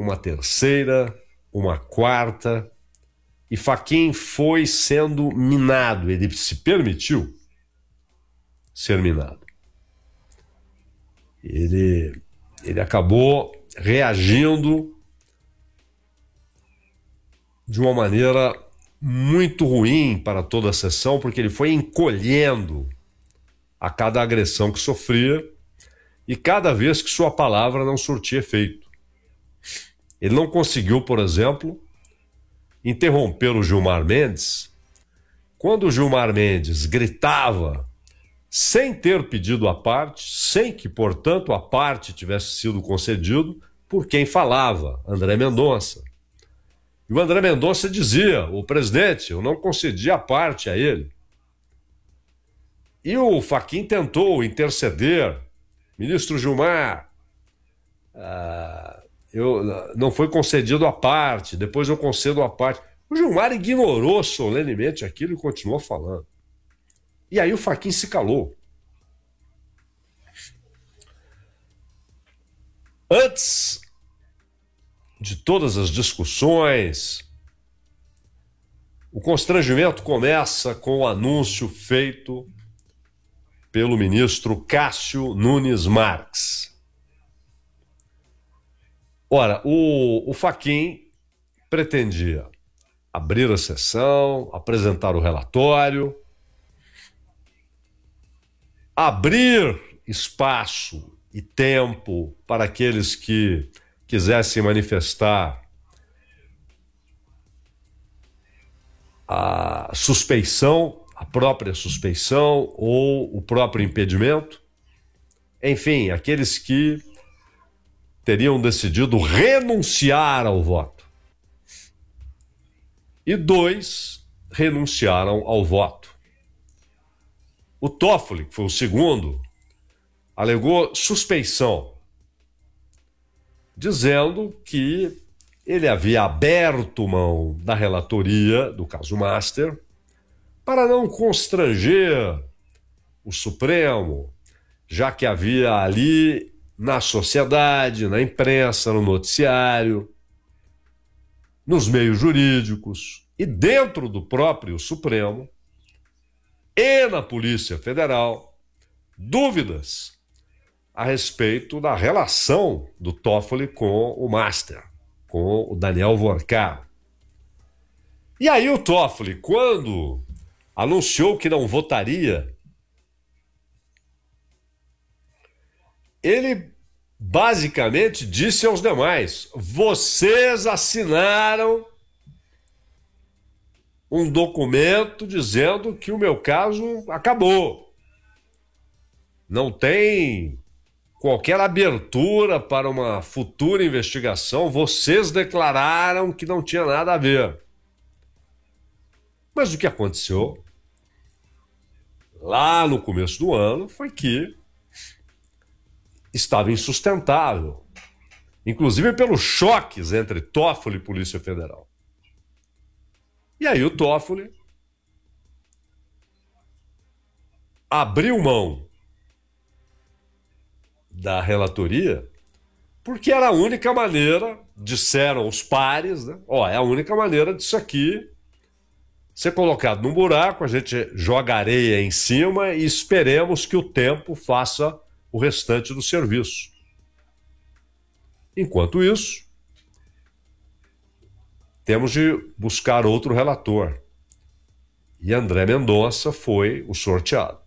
uma terceira, uma quarta, e Fachin foi sendo minado. Ele se permitiu ser minado. Ele acabou reagindo de uma maneira muito ruim para toda a sessão, porque ele foi encolhendo a cada agressão que sofria e cada vez que sua palavra não surtia efeito. Ele não conseguiu, por exemplo, interromper o Gilmar Mendes quando o Gilmar Mendes gritava sem ter pedido a parte, sem que, portanto, a parte tivesse sido concedido por quem falava, André Mendonça. E o André Mendonça dizia: o presidente, eu não concedi a parte a ele. E o Fachin tentou interceder: ministro Gilmar, não foi concedido a parte, depois eu concedo a parte. O Gilmar ignorou solenemente aquilo e continuou falando. E aí o Fachin se calou. Antes de todas as discussões, o constrangimento começa com o anúncio feito pelo ministro Cássio Nunes Marques. Ora, o Fachin pretendia abrir a sessão, apresentar o relatório, abrir espaço e tempo para aqueles que quisessem manifestar a suspeição, a própria suspeição ou o próprio impedimento. Enfim, aqueles que teriam decidido renunciar ao voto. E 2 renunciaram ao voto. O Toffoli, que foi o segundo, alegou suspeição, dizendo que ele havia aberto mão da relatoria do caso Master para não constranger o Supremo, já que havia ali na sociedade, na imprensa, no noticiário, nos meios jurídicos e dentro do próprio Supremo e na Polícia Federal, dúvidas a respeito da relação do Toffoli com o Master, com o Daniel Vorcaro. E aí o Toffoli, quando anunciou que não votaria, ele basicamente disse aos demais: vocês assinaram um documento dizendo que o meu caso acabou. Não tem qualquer abertura para uma futura investigação. Vocês declararam que não tinha nada a ver. Mas o que aconteceu lá no começo do ano foi que estava insustentável, inclusive pelos choques entre Toffoli e Polícia Federal. E aí o Toffoli abriu mão da relatoria porque era a única maneira, disseram os pares, né? É a única maneira disso aqui ser colocado num buraco, a gente joga areia em cima e esperemos que o tempo faça o restante do serviço. Enquanto isso, temos de buscar outro relator. E André Mendonça foi o sorteado.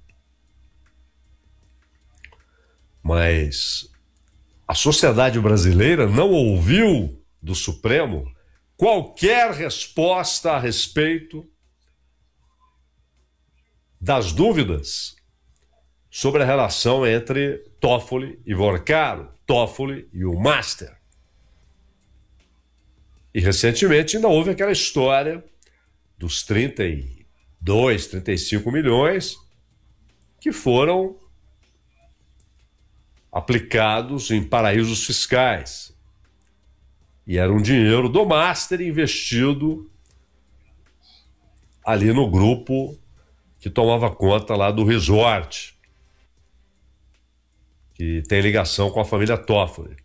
Mas a sociedade brasileira não ouviu do Supremo qualquer resposta a respeito das dúvidas sobre a relação entre Toffoli e Vorcaro, Toffoli e o Master. E recentemente ainda houve aquela história dos 32, 35 milhões que foram aplicados em paraísos fiscais. E era um dinheiro do Master investido ali no grupo que tomava conta lá do resort, que tem ligação com a família Toffoli.